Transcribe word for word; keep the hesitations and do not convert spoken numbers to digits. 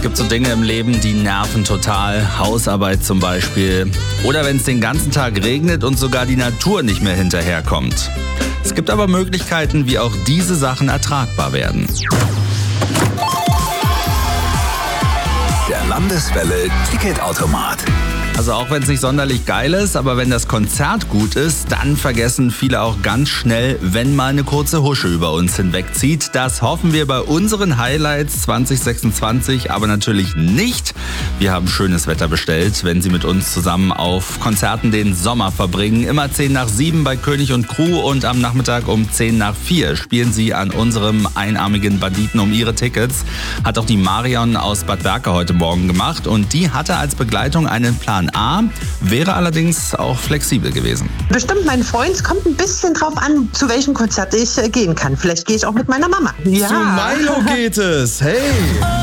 gibt so Dinge im Leben, die nerven total. Hausarbeit zum Beispiel. Oder wenn es den ganzen Tag regnet und sogar die Natur nicht mehr hinterherkommt. Es gibt aber Möglichkeiten, wie auch diese Sachen ertragbar werden. Der Landeswelle Ticketautomat. Also auch wenn es nicht sonderlich geil ist, aber wenn das Konzert gut ist, dann vergessen viele auch ganz schnell, wenn mal eine kurze Husche über uns hinwegzieht. Das hoffen wir bei unseren Highlights zwanzig sechsundzwanzig, aber natürlich nicht. Wir haben schönes Wetter bestellt, wenn Sie mit uns zusammen auf Konzerten den Sommer verbringen. Immer zehn nach sieben bei König und Crew und am Nachmittag um zehn nach vier spielen Sie an unserem einarmigen Banditen um Ihre Tickets. Hat auch die Marion aus Bad Berka heute Morgen gemacht und die hatte als Begleitung einen Plan A, wäre allerdings auch flexibel gewesen. Bestimmt mein Freund, es kommt ein bisschen drauf an, zu welchem Konzert ich äh, gehen kann. Vielleicht gehe ich auch mit meiner Mama. Ja. Zu Milo geht es. Hey!